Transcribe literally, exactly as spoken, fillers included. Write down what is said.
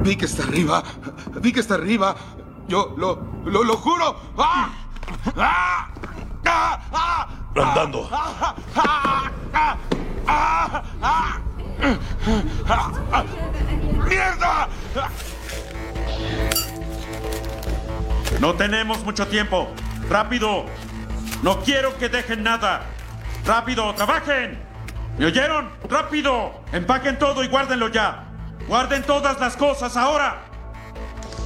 Vi que está arriba. Vi que está arriba. Yo lo, lo, lo juro. ¡Ah! ¡Ah! ¡Ah! ¡Ah! Andando. ¡Ah! ¡Ah! ¡Ah! ¡Ah! ¡Ah! ¡Ah! ¡Mierda! No tenemos mucho tiempo. ¡Rápido! No quiero que dejen nada. ¡Rápido! ¡Trabajen! ¿Me oyeron? ¡Rápido! Empaquen todo y guárdenlo ya. Guarden todas las cosas ahora.